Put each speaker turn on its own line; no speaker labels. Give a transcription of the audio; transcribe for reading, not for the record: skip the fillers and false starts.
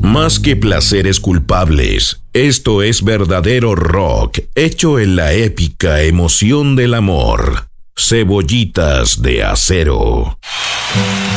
Más que placeres culpables, esto es verdadero rock, hecho en la épica emoción del amor. Cebollitas de Acero.